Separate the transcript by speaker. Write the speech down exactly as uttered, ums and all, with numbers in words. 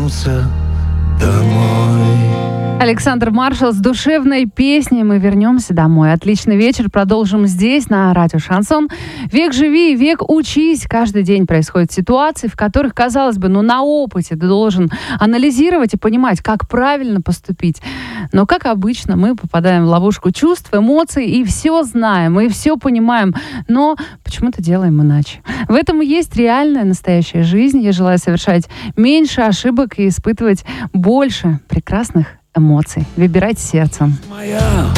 Speaker 1: вернемся домой.
Speaker 2: Александр Маршал с душевной песней «Мы вернемся домой». Отличный вечер. Продолжим здесь, на радио «Шансон». Век живи, век учись. Каждый день происходят ситуации, в которых, казалось бы, ну на опыте ты должен анализировать и понимать, как правильно поступить. Но, как обычно, мы попадаем в ловушку чувств, эмоций и все знаем, и все понимаем, но почему-то делаем иначе. В этом и есть реальная, настоящая жизнь. Я желаю совершать меньше ошибок и испытывать больше прекрасных эмоций. Выбирайте сердцем.
Speaker 1: Моя